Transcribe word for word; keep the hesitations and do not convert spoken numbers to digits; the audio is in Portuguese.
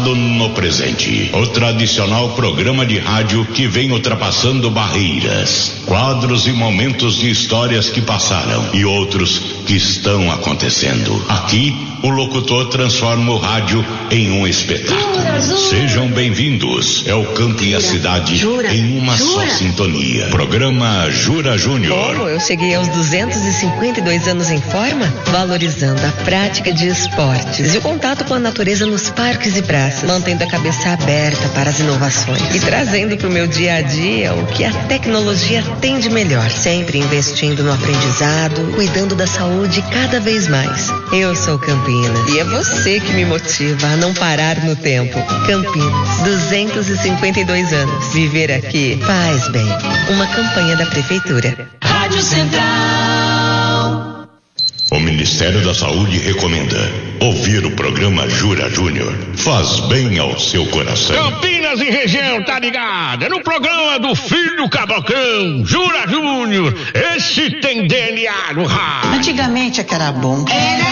passado no presente. O tradicional programa de rádio que vem ultrapassando barreiras. Quadros e momentos de histórias que passaram e outros que estão acontecendo. Aqui, o locutor transforma o rádio em um espetáculo. Jura, jura. Sejam bem-vindos. É o campo e a cidade jura, em uma jura. só sintonia. Programa Jura Júnior. Como eu cheguei aos duzentos e cinquenta e dois anos em forma, valorizando a prática de esportes e o contato com a natureza nos parques e praças, mantendo a cabeça aberta para as inovações e trazendo para o meu dia a dia o que a tecnologia tem de melhor, sempre investindo no aprendizado, cuidando da saúde cada vez mais. Eu sou Campinas e é você que me motiva a não parar no tempo. Campinas, duzentos e cinquenta e dois anos. Viver aqui faz bem. Uma campanha da Prefeitura. Rádio Central. O Ministério da Saúde recomenda ouvir o programa Jura Júnior. Faz bem ao seu coração. Campinas e região, tá ligada? No programa do Filho Cabocão, Jura Júnior. Esse tem D N A no rádio. Antigamente é que era bom. Era